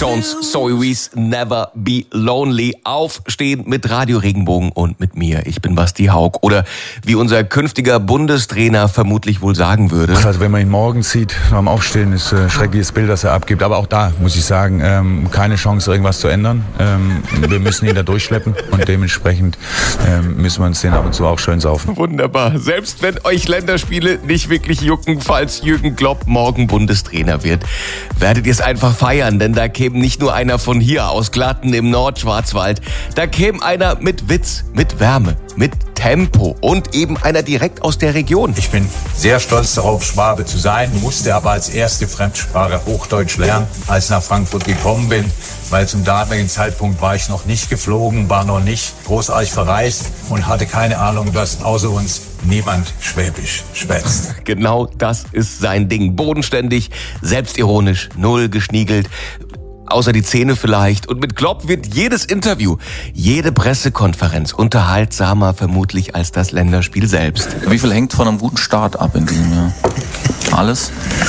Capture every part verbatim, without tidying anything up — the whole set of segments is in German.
Jones, Zoe Wees, Never Be Lonely. Aufstehen mit Radio Regenbogen und mit mir. Ich bin Basti Haug. Oder wie unser künftiger Bundestrainer vermutlich wohl sagen würde. Also wenn man ihn morgens sieht, beim Aufstehen, ist ein schreckliches Bild, das er abgibt. Aber auch da muss ich sagen, ähm, keine Chance, irgendwas zu ändern. Ähm, wir müssen ihn da durchschleppen und dementsprechend ähm, müssen wir uns den ab und zu auch schön saufen. Wunderbar. Selbst wenn euch Länderspiele nicht wirklich jucken, falls Jürgen Klopp morgen Bundestrainer wird, werdet ihr es einfach feiern, denn da käme nicht nur einer von hier aus Glatten im Nordschwarzwald, da käme einer mit Witz, mit Wärme, mit Tempo und eben einer direkt aus der Region. Ich bin sehr stolz darauf, Schwabe zu sein, musste aber als erste Fremdsprache Hochdeutsch lernen, als ich nach Frankfurt gekommen bin, weil zum damaligen Zeitpunkt war ich noch nicht geflogen, war noch nicht großartig verreist und hatte keine Ahnung, dass außer uns niemand Schwäbisch schwätzt. Genau das ist sein Ding. Bodenständig, selbstironisch, null geschniegelt. Außer die Zähne vielleicht. Und mit Klopp wird jedes Interview, jede Pressekonferenz unterhaltsamer vermutlich als das Länderspiel selbst. Wie viel hängt von einem guten Start ab in diesem Jahr? Alles?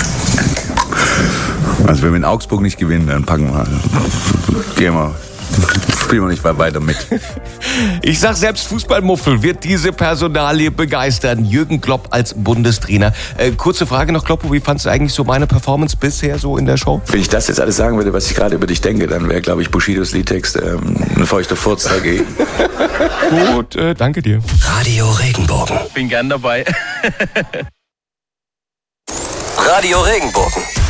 Also wenn wir in Augsburg nicht gewinnen, dann packen wir. Gehen wir. Spielen wir nicht mal weiter mit. Ich sag, selbst Fußballmuffel wird diese Personalie begeistern. Jürgen Klopp als Bundestrainer. Äh, kurze Frage noch, Kloppo, wie fandst du eigentlich so meine Performance bisher so in der Show? Wenn ich das jetzt alles sagen würde, was ich gerade über dich denke, dann wäre, glaube ich, Bushidos Liedtext ähm, ein feuchter Furz dagegen. Gut, äh, danke dir. Radio Regenbogen. Bin gern dabei. Radio Regenbogen.